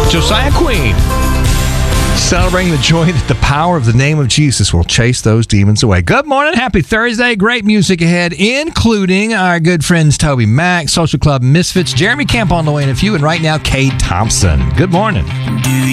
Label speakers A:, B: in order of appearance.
A: Josiah Queen. Celebrating the joy that the power of the name of Jesus will chase those demons away. Good morning. Happy Thursday. Great music ahead, including our good friends Toby Mac, Social Club Misfits, Jeremy Camp on the way in a few, and right now, Cade Thompson. Good morning.